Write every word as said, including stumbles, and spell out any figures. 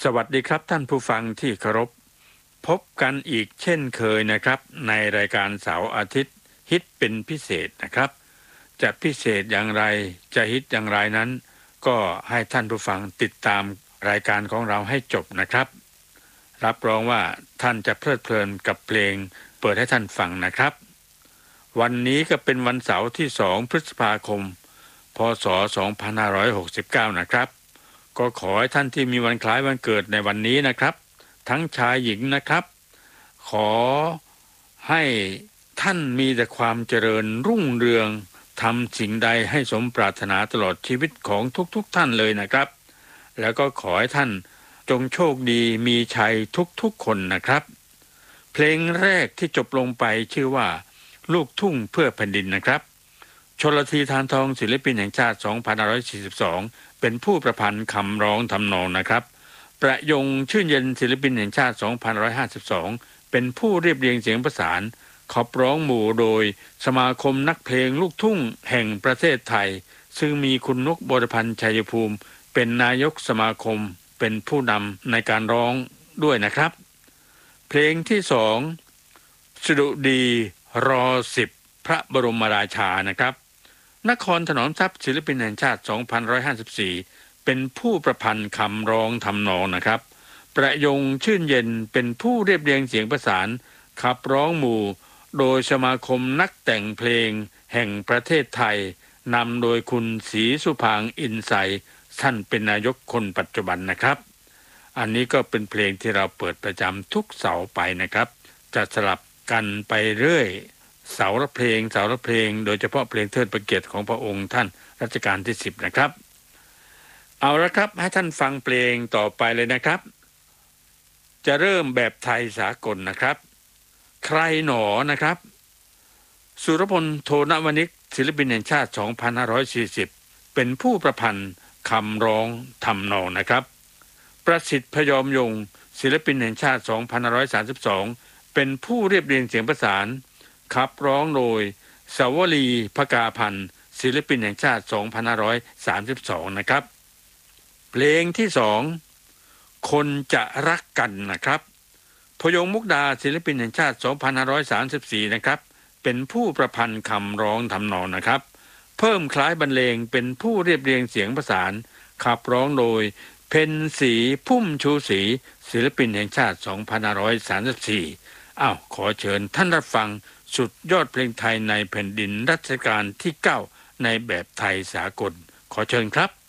สวัสดีครับท่านผู้ฟังที่เคารพพบกันอีกเช่นเคยนะครับในรายการเสาร์อาทิตย์ฮิตเป็นพิเศษนะครับจะพิเศษอย่างไรจะฮิตอย่างไรนั้นก็ให้ท่านผู้ฟังติดตามรายการของเราให้จบนะครับรับรองว่าท่านจะเพลิดเพลินกับเพลงเปิดให้ท่านฟังนะครับวันนี้ก็เป็นวันเสาร์ที่สองพฤษภาคมพ.ศ. สองพันห้าร้อยหกสิบเก้านะครับก็ขอให้ท่านที่มีวันคล้ายวันเกิดในวันนี้นะครับทั้งชายหญิงนะครับขอให้ท่านมีแต่ความเจริญรุ่งเรืองทำสิ่งใดให้สมปรารถนาตลอดชีวิตของทุกๆท่านเลยนะครับแล้วก็ขอให้ท่านจงโชคดีมีชัยทุกๆคนนะครับเพลงแรกที่จบลงไปชื่อว่าลูกทุ่งเพื่อแผ่นดินนะครับชลธี ธารทองศิลปินแห่งชาติสองพันห้าร้อยสี่สิบสองเป็นผู้ประพันธ์คำร้องทำนองนะครับประยงชื่นเย็นศิลปินแห่งชาติสองพันห้าร้อยห้าสิบสองเป็นผู้เรียบเรียงเสียงประสานขับร้องหมู่โดยสมาคมนักเพลงลูกทุ่งแห่งประเทศไทยซึ่งมีคุณนกบรพันธ์ชัยภูมิเป็นนายกสมาคมเป็นผู้นำในการร้องด้วยนะครับเพลงที่สองสดุดีรอสิบพระบรมราชานะครับนครถนอมทรัพย์ศิลปินแห่งชาติสองพันหนึ่งร้อยห้าสิบสี่เป็นผู้ประพันธ์คำร้องทำนองนะครับประยงชื่นเย็นเป็นผู้เรียบเรียงเสียงประสานขับร้องหมู่โดยสมาคมนักแต่งเพลงแห่งประเทศไทยนำโดยคุณศรีสุพางค์อินไซท่านเป็นนายกคนปัจจุบันนะครับอันนี้ก็เป็นเพลงที่เราเปิดประจำทุกเสาร์ไปนะครับจะสลับกันไปเรื่อยเสาละเพลงเสาละเพลงโดยเฉพาะเพลงเทิดพระเกียรติของพระองค์ท่านรัชกาลที่สิบนะครับเอาละครับให้ท่านฟังเพลงต่อไปเลยนะครับจะเริ่มแบบไทยสากลนะครับใครหนอนะครับสุรพลโทนวณิกศิลปินแห่งชาติสองพันห้าร้อยสี่สิบเป็นผู้ประพันธ์คำร้องทำนองนะครับประสิทธิ์พยอมยงศิลปินแห่งชาติสองพันห้าร้อยสามสิบสองเป็นผู้เรียบเรียงเสียงประสานขับร้องโดยสาวลีภกาพันธ์ศิลปินแห่งชาติสองพันห้าร้อยสามสิบสองนะครับเพลงที่สองคนจะรักกันนะครับพยงมุกดาศิลปินแห่งชาติสองพันห้าร้อยสามสิบสี่นะครับเป็นผู้ประพันธ์คำร้องทำนองนะครับเพิ่มคล้ายบรรเลงเป็นผู้เรียบเรียงเสียงประสานขับร้องโดยเพ็ญศรีพุ่มชูศรีศิลปินแห่งชาติสองพันห้าร้อยสามสิบสี่อ้าวขอเชิญท่านรับฟังสุดยอดเพลงไทยในแผ่นดินรัชกาลที่เก้าในแบบไทยสากลขอเชิญครับ